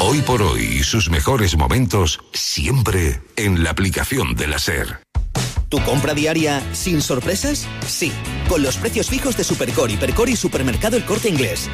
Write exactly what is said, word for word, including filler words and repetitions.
Hoy por hoy y sus mejores momentos siempre en la aplicación de la SER. ¿Tu compra diaria sin sorpresas? Sí, con los precios fijos de Supercore, Hipercore y Supermercado El Corte Inglés.